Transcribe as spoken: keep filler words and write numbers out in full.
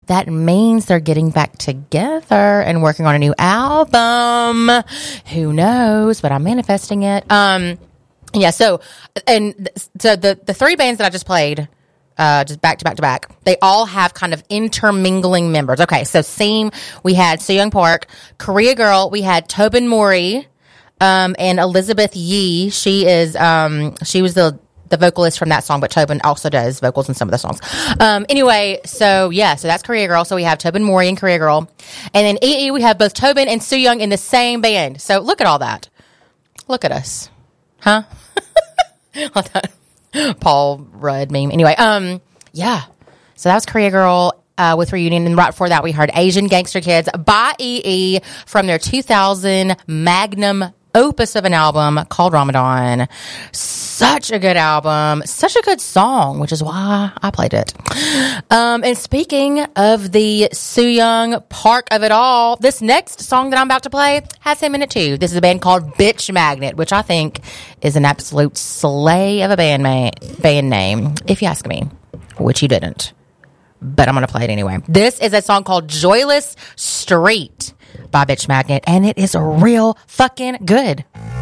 that means they're getting back together and working on a new album. Who knows? But I'm manifesting it. Um, yeah. So, and th- so the the three bands that I just played, uh, just back to back to back, they all have kind of intermingling members. Okay. So, Seam, we had Sooyoung Park. Korea Girl, we had Tobin Mori, um, and Elizabeth Yee. She is, um, she was the the vocalist from that song, but Tobin also does vocals in some of the songs. Um, anyway, so yeah, so that's Korea Girl. So we have Tobin Mori and Korea Girl. And then E E, we have both Tobin and Sooyoung in the same band. So look at all that. Look at us. Huh? Like that Paul Rudd meme. Anyway, um, yeah. So that was Korea Girl uh, with Reunion. And right before that, we heard Asian Gangster Kids by E E from their two thousand magnum opus of an album called Ramadan. Such a good album, such a good song, which is why I played it. Um, and speaking of the Sooyoung Park of it all, this next song that I'm about to play has him in it too. This is a band called Bitch Magnet, which I think is an absolute slay of a band, ma- band name, if you ask me, which you didn't. But I'm going to play it anyway. This is a song called Joyless Street by Bitch Magnet, and it is real fucking good.